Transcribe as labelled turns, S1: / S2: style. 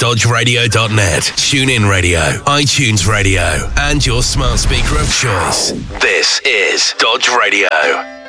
S1: dodgeradio.net, TuneIn Radio, iTunes Radio, and your smart speaker of choice. This is Dodge Radio.